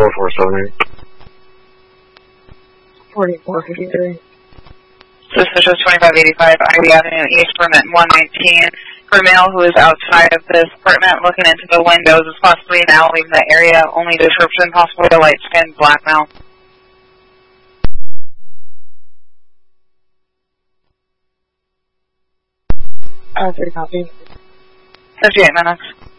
4478. 4453. Suspicious 2585 Ivy Avenue East, permit 119. For male who is outside of this apartment looking into the windows is possibly now leaving the area. Only description, possibly a light skinned black male. 3 copy. 58 minutes.